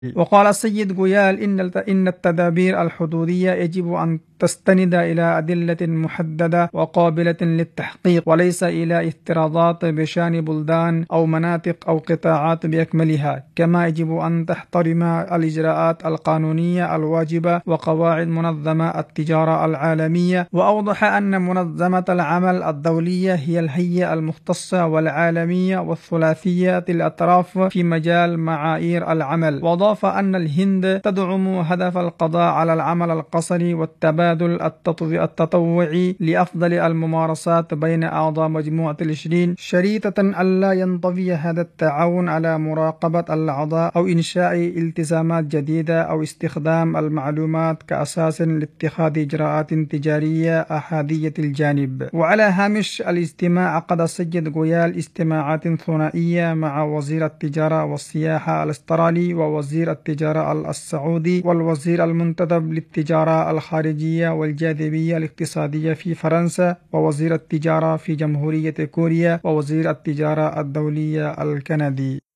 وقال السيد غويال إن التدابير الحدودية يجب أن تستند إلى أدلة محددة وقابلة للتحقيق، وليس إلى افتراضات بشأن بلدان أو مناطق أو قطاعات بأكملها. كما يجب أن تحترم الإجراءات القانونية الواجبة وقواعد منظمة التجارة العالمية. وأوضح أن منظمة العمل الدولية هي الهيئة المختصة والعالمية والثلاثية الأطراف في مجال معايير العمل. وأضاف أن الهند تدعم هدف القضاء على العمل القسري والتبادل التطوعي لأفضل الممارسات بين أعضاء مجموعة ال20، شريطة ألا ينطوي هذا التعاون على مراقبة الأعضاء أو إنشاء التزامات جديدة أو استخدام المعلومات كأساس لاتخاذ إجراءات تجارية أحادية الجانب. وعلى هامش الاجتماع عقد السيد غويال اجتماعات ثنائية مع وزير التجارة والسياحة الأسترالي ووزير التجارة السعودي والوزير المنتدب للتجارة الخارجية والجاذبية الاقتصادية في فرنسا ووزير التجارة في جمهورية كوريا ووزير التجارة الدولية الكندي.